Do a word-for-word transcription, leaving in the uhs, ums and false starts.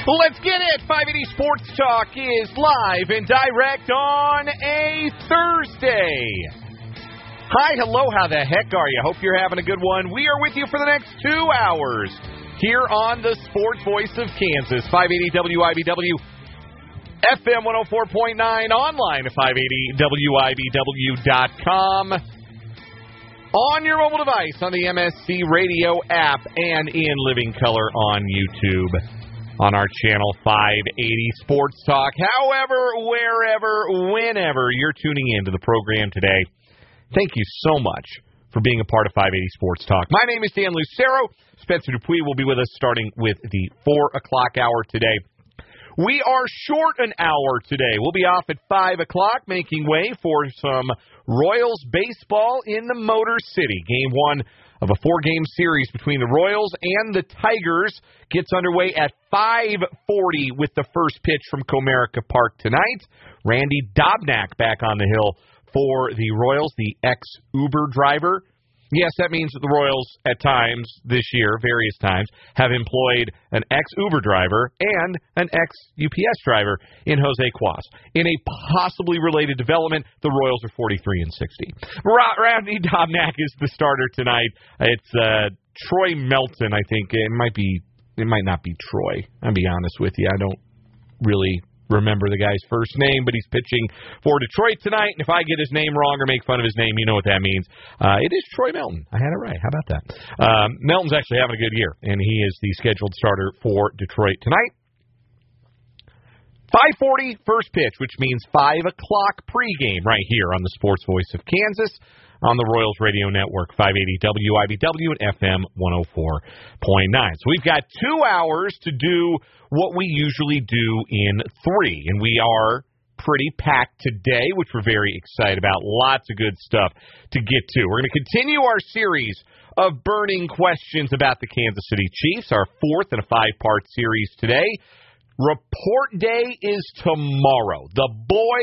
Let's get it. five eighty Sports Talk is live and direct on a Thursday. Hi, hello, how the heck are you? Hope you're having a good one. We are with you for the next two hours here on the Sports Voice of Kansas, five eighty W I B W, F M one oh four point nine, online at five eighty W I B W dot com, on your mobile device, on the M S C Radio app, and in living color on YouTube. On our channel, five eighty Sports Talk. However, wherever, whenever you're tuning into the program today, thank you so much for being a part of five eighty Sports Talk. My name is Dan Lucero. Spencer Dupuis will be with us starting with the four o'clock hour today. We are short an hour today. We'll be off at five o'clock, making way for some Royals baseball in the Motor City. Game one of a four-game series between the Royals and the Tigers gets underway at five forty with the first pitch from Comerica Park tonight. Randy Dobnak back on the hill for the Royals, the ex-Uber driver. Yes, that means that the Royals at times this year, various times, have employed an ex-Uber driver and an ex-U P S driver in Jose Cuas. In a possibly related development, the Royals are forty-three and sixty. Randy Dobnak is the starter tonight. It's uh, Troy Melton, I think. It might be. It might not be Troy. I'll be honest with you. I don't really remember the guy's first name, but he's pitching for Detroit tonight, and if I get his name wrong or make fun of his name, you know what that means. Uh, it is Troy Melton. I had it right. How about that? Um, Melton's actually having a good year, and he is the scheduled starter for Detroit tonight. five forty, first pitch, which means five o'clock pregame right here on the Sports Voice of Kansas on the Royals Radio Network, five eighty W I B W and F M one oh four point nine. So we've got two hours to do what we usually do in three, and we are pretty packed today, which we're very excited about. Lots of good stuff to get to. We're going to continue our series of burning questions about the Kansas City Chiefs, our fourth in a five-part series today. Report day is tomorrow. The boy